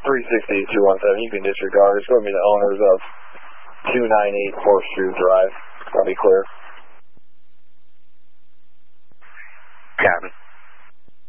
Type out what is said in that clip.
360-217, you can disregard. It's going to be the owners of 298 Horseshoe Drive. That'll be clear.